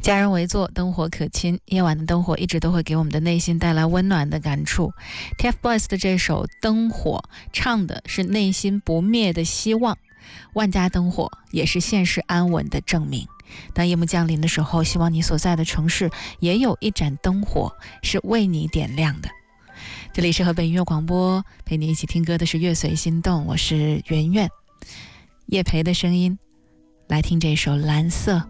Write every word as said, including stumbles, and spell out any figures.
家人围坐，灯火可亲，夜晚的灯火一直都会给我们的内心带来温暖的感触。 TFBOYS 的这首《灯火》唱的是内心不灭的希望，万家灯火也是现实安稳的证明。当夜幕降临的时候，希望你所在的城市也有一盏灯火是为你点亮的。这里是河北音乐广播，陪你一起听歌的是乐随心动，我是圆圆。叶培的声音，来听这首蓝色。